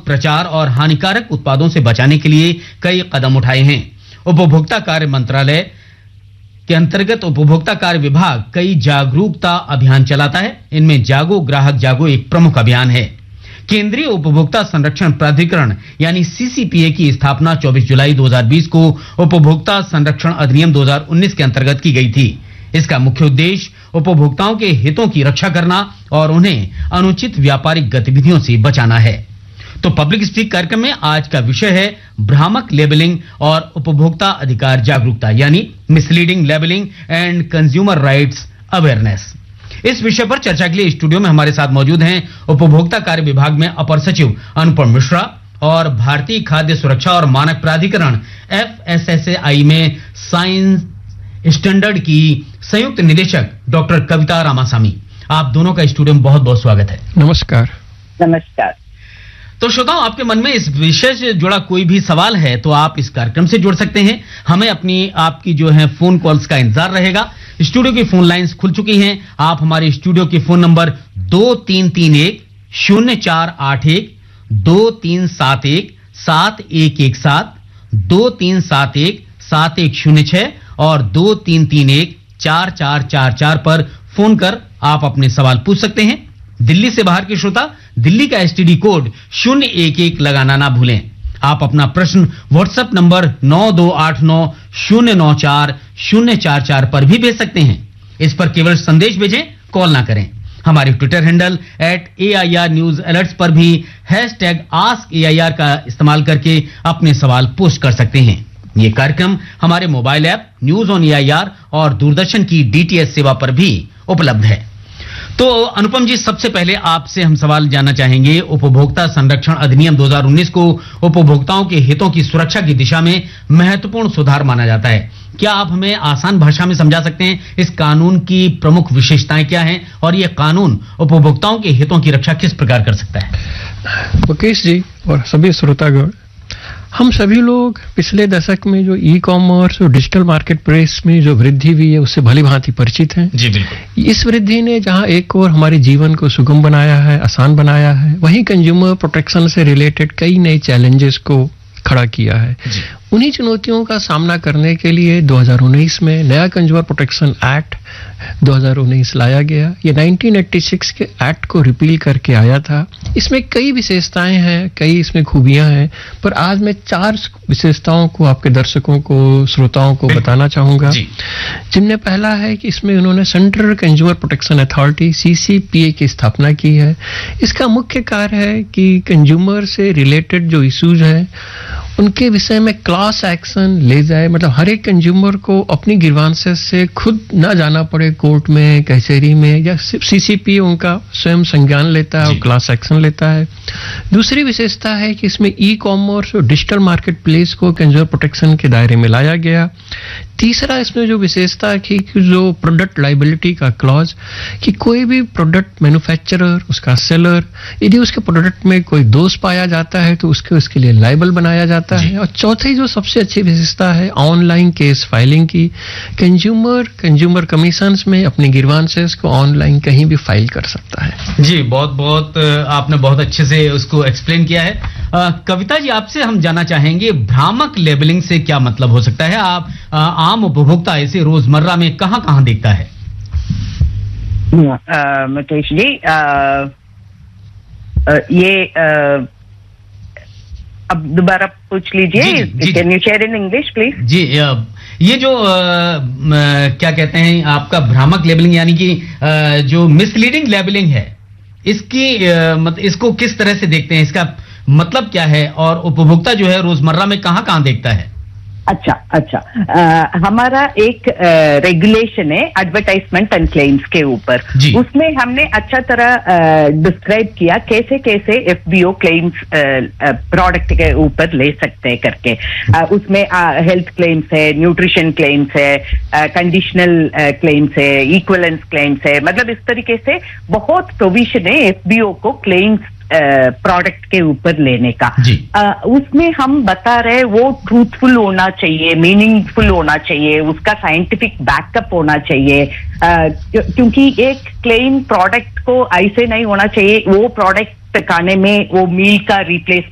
नकारात्मक प्रचार और हानिकारक उत्पादों से बचाने के लिए कई कदम उठाए हैं। उपभोक्ता कार्य मंत्रालय के अंतर्गत उपभोक्ता कार्य विभाग कई जागरूकता अभियान चलाता है। इनमें जागो ग्राहक जागो एक प्रमुख अभियान है। केंद्रीय उपभोक्ता संरक्षण प्राधिकरण यानी सीसीपीए की स्थापना 24 जुलाई 2020 को उपभोक्ता संरक्षण अधिनियम 2019 के अंतर्गत की गई थी। इसका मुख्य उद्देश्य उपभोक्ताओं के हितों की रक्षा करना और उन्हें अनुचित व्यापारिक गतिविधियों से बचाना है। तो पब्लिक स्पीक कार्यक्रम में आज का विषय है भ्रामक लेबलिंग और उपभोक्ता अधिकार जागरूकता यानी misleading labelling and consumer rights awareness. इस विषय पर चर्चा के लिए स्टूडियो में हमारे साथ मौजूद हैं उपभोक्ता कार्य विभाग में अपर सचिव अनुपम मिश्रा और भारतीय खाद्य सुरक्षा और मानक प्राधिकरण FSSAI में साइंस स्टैंडर्ड की संयुक्त निदेशक डॉक्टर कविता रामासामी। आप दोनों का स्टूडियो में बहुत बहुत स्वागत है। नमस्कार। नमस्कार। तो श्रोताओं, आपके मन में इस विषय से जुड़ा कोई भी सवाल है तो आप इस कार्यक्रम से जुड़ सकते हैं। हमें आपकी जो है फोन कॉल्स का इंतजार रहेगा। स्टूडियो की फोन लाइंस खुल चुकी हैं। आप हमारे स्टूडियो के फोन नंबर 2331-0481, 2371-7117, 2371-7106 और 2331-4444 पर फोन कर आप अपने सवाल पूछ सकते हैं। दिल्ली से बाहर के श्रोता दिल्ली का STD कोड 011 लगाना ना भूलें। आप अपना प्रश्न व्हाट्सएप नंबर 9289094044 पर भी भेज सकते हैं। इस पर केवल संदेश भेजें, कॉल ना करें। हमारे Twitter handle @AIR News Alerts पर भी #AskAIR का इस्तेमाल करके अपने सवाल पोस्ट कर सकते हैं। ये कार्यक्रम हमारे mobile app news on AIR और दूरदर्शन की DTH सेवा पर भी उपलब्ध है। तो अनुपम जी, सबसे पहले आपसे हम सवाल जानना चाहेंगे। उपभोक्ता संरक्षण अधिनियम 2019 को उपभोक्ताओं के हितों की सुरक्षा की दिशा में महत्वपूर्ण सुधार माना जाता है। क्या आप हमें आसान भाषा में समझा सकते हैं इस कानून की प्रमुख विशेषताएं क्या हैं और यह कानून उपभोक्ताओं के हितों की रक्षा किस प्रकार कर सकता है? मुकेश जी और सभी श्रोतागण, हम सभी लोग पिछले दशक में जो ई-कॉमर्स और डिजिटल मार्केट प्लेस में जो वृद्धि हुई है उससे भली भांति परिचित हैं। जी बिल्कुल। इस वृद्धि ने जहां एक और हमारे जीवन को सुगम बनाया है, आसान बनाया है, वहीं कंज्यूमर प्रोटेक्शन से रिलेटेड कई नए चैलेंजेस को खड़ा किया है। उन्हीं चुनौतियों का सामना करने के लिए 2019 में नया कंज्यूमर प्रोटेक्शन एक्ट 2019 लाया गया। ये 1986 के एक्ट को रिपील करके आया था। इसमें कई विशेषताएं हैं, कई इसमें खूबियां हैं, पर आज मैं 4 विशेषताओं को आपके दर्शकों को, श्रोताओं को बताना चाहूंगा। जिनमें पहला है कि इसमें उन्होंने central consumer protection authority CCPA की स्थापना की है। इसका मुख्य कार्य है कि कंज्यूमर से रिलेटेड जो इश्यूज हैं उनके विषय में क्लास एक्शन ले जाए। मतलब हर एक कंज्यूमर को अपनी ग्रीवांसेस से खुद ना जाना पड़े कोर्ट में, कचहरी में, या CCPA उनका स्वयं संज्ञान लेता है और क्लास एक्शन लेता है। दूसरी विशेषता है कि इसमें ई-कॉमर्स और डिजिटल मार्केट प्लेस को कंज्यूमर प्रोटेक्शन के दायरे में लाया गया। तीसरा इसमें जो विशेषता है कि जो प्रोडक्ट लाइबिलिटी का क्लॉज, कि कोई भी प्रोडक्ट मैन्युफैक्चरर, उसका सेलर, यदि उसके प्रोडक्ट में कोई दोष पाया जाता है तो उसके लिए लाइबल बनाया जाता है। और चौथी जो सबसे अच्छी विशेषता है ऑनलाइन केस फाइलिंग की। कंज्यूमर कमीशंस में अपनी ग्रीवांसेस को ऑनलाइन कहीं भी फाइल कर सकता है। जी, बहुत आपने बहुत अच्छे से उसको एक्सप्लेन किया है। कविता जी, आपसे हम जानना चाहेंगे भ्रामक लेबलिंग से क्या मतलब हो सकता है? आप आम उपभोक्ता इसे रोजमर्रा में कहां देखता है? मुकेश जी, ये अब दोबारा पूछ लीजिए। Can you share in English please? जी, ये जो क्या कहते हैं आपका भ्रामक लेबलिंग यानी कि जो मिसलीडिंग लेबलिंग है, इसको किस तरह से देखते हैं? इसका मतलब क्या है और उपभोक्ता जो है रोजमर्रा में कहां देखता है? अच्छा, हमारा एक रेगुलेशन है एडवर्टाइजमेंट एंड क्लेम्स के ऊपर। उसमें हमने अच्छा तरह डिस्क्राइब किया कैसे FBO क्लेम्स प्रोडक्ट के ऊपर ले सकते हैं करके। उसमें हेल्थ क्लेम्स है, न्यूट्रिशन क्लेम्स है, कंडीशनल क्लेम्स है, इक्विवेलेंस क्लेम्स है। मतलब इस तरीके से बहुत प्रोविजन है FBO को क्लेम्स प्रोडक्ट के ऊपर लेने का। उसमें हम बता रहे वो ट्रूथफुल होना चाहिए, मीनिंगफुल होना चाहिए, उसका साइंटिफिक बैकअप होना चाहिए। क्योंकि एक क्लेम प्रोडक्ट को ऐसे नहीं होना चाहिए वो प्रोडक्ट खाने में वो मील का रिप्लेस